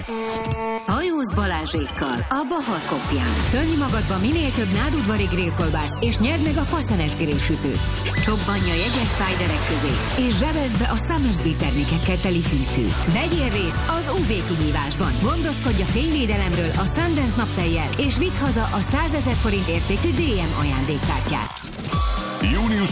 Hajóz Balázsékkal a Bahar Kopján. Tölj magadba minél több nádudvari grillkolbászt, és nyerd meg a faszenes grillsütőt. Csobbanja a jegyes szájderek közé, és zsebeld be a Summersby termékekkel teli hűtőt. Vegyél részt az UV kihívásban. Gondoskodj a fényvédelemről a Sundance naptejjel, és vidd haza a 100 000 forint értékű DM ajándékkártyát. Június